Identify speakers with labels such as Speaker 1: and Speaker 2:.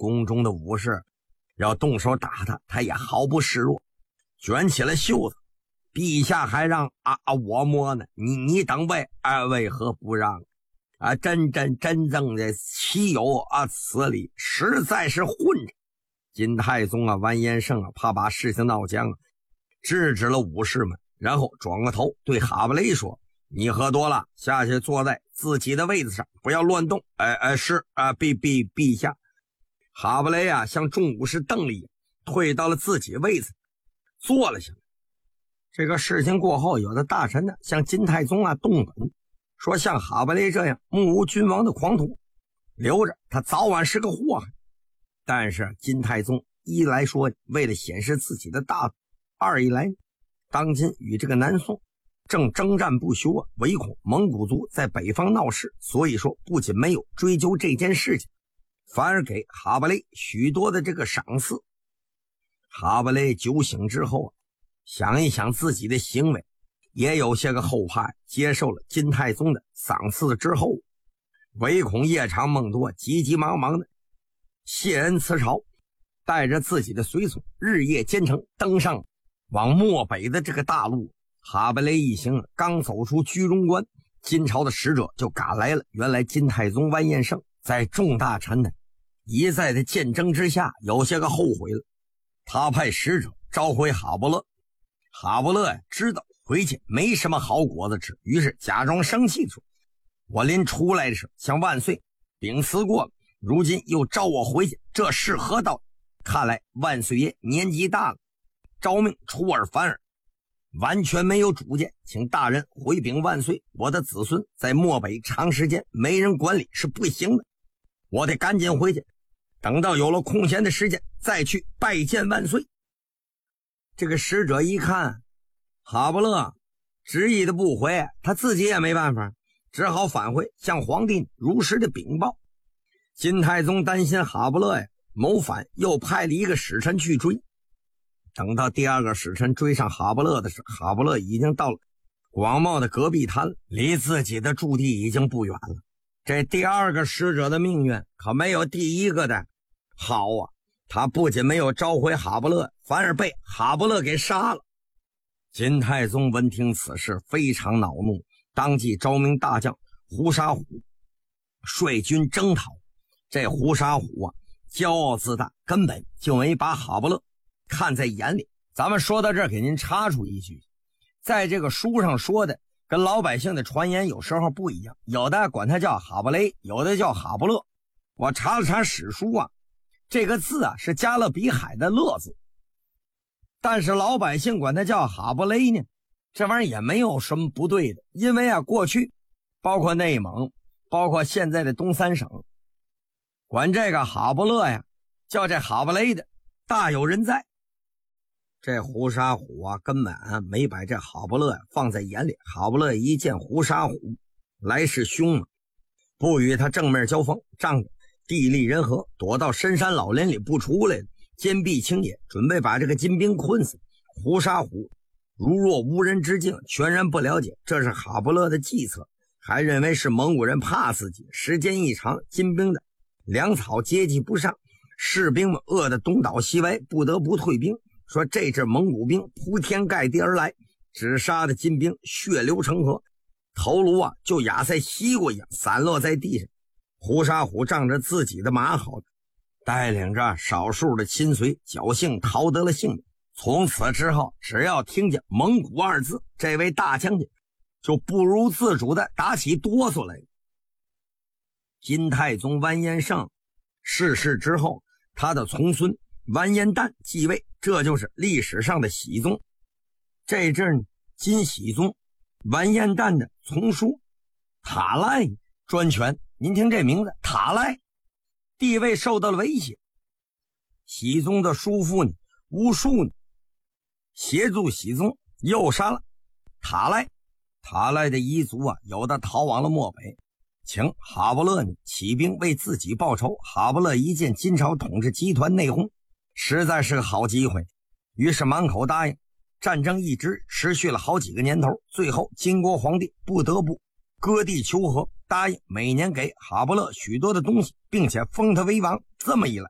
Speaker 1: 宫中的武士要动手打他，他也毫不示弱，卷起了袖子。陛下还让我摸呢，你等位为何不让真正的岂有此理，实在是混着。金太宗完颜胜怕把事情闹僵制止了武士们，然后转过头对哈布雷说：你喝多了，下去坐在自己的位子上，不要乱动。是陛下。哈布雷向众武士瞪了一眼，退到了自己位子，坐了下来。这个事情过后，有的大臣向金太宗动本，说像哈布雷这样目无君王的狂徒，留着他早晚是个祸害。但是金太宗一来说为了显示自己的大度，二一来当今与这个南宋正征战不休唯恐蒙古族在北方闹事，所以说不仅没有追究这件事情，反而给哈布雷许多的这个赏赐。哈布雷酒醒之后想一想自己的行为，也有些个后怕，接受了金太宗的赏赐之后，唯恐夜长梦多，急急忙忙的谢恩辞朝，带着自己的随从日夜兼程，登上往漠北的这个大路。哈布雷一行刚走出居庸关，金朝的使者就赶来了。原来金太宗完颜胜在众大臣的一再的见证之下，有些个后悔了。他派使者召回哈布勒，哈布勒知道回去没什么好果子吃，于是假装生气说：我临出来的时候向万岁禀辞过了，如今又召我回去，这是何道？看来万岁爷年纪大了，诏命出尔反尔，完全没有主见，请大人回禀万岁，我的子孙在漠北长时间没人管理是不行的，我得赶紧回去，等到有了空闲的时间再去拜见万岁。这个使者一看哈布勒执意的不回，他自己也没办法，只好返回向皇帝如实的禀报。金太宗担心哈布勒谋反，又派了一个使臣去追。等到第二个使臣追上哈布勒的时候，哈布勒已经到了广袤的戈壁滩，离自己的驻地已经不远了。这第二个使者的命运可没有第一个的好他不仅没有召回哈布勒，反而被哈布勒给杀了。金太宗闻听此事非常恼怒，当即召命大将胡沙虎率军征讨。这胡沙虎骄傲自大，根本就没把哈布勒看在眼里。咱们说到这儿，给您插出一句，在这个书上说的跟老百姓的传言有时候不一样，有的管他叫哈布雷，有的叫哈布勒。我查了查史书这个字是加勒比海的勒字，但是老百姓管他叫哈布雷呢，这玩意儿也没有什么不对的。因为过去包括内蒙，包括现在的东三省，管这个哈布勒叫这哈布雷的大有人在。这胡沙虎根本没把这哈布勒放在眼里。哈布勒一见胡沙虎来势凶猛，不与他正面交锋，仗着地利人和，躲到深山老林里不出来了，坚壁清野，准备把这个金兵困死。胡沙虎如若无人之境，全然不了解这是哈布勒的计策，还认为是蒙古人怕自己。时间一长，金兵的粮草接济不上，士兵们饿得东倒西歪，不得不退兵。说这支蒙古兵铺天盖地而来，只杀的金兵血流成河，头颅就压在西瓜一样散落在地上。胡沙虎仗着自己的马好，带领着少数的亲随侥幸逃得了性命。从此之后，只要听见蒙古二字，这位大将军就不由自主地打起哆嗦来。金太宗完颜胜逝世之后，他的从孙完颜旦继位，这就是历史上的熹宗。这阵金熹宗完颜旦的从叔塔赖专权，您听这名字塔赖，地位受到了威胁。熹宗的叔父乌术协助熹宗诱杀了塔赖。塔赖的遗族有的逃往了漠北，请哈布勒起兵为自己报仇。哈布勒一见金朝统治集团内讧，实在是个好机会，于是满口答应。战争一直持续了好几个年头，最后金国皇帝不得不割地求和，答应每年给哈布勒许多的东西，并且封他为王。这么一来，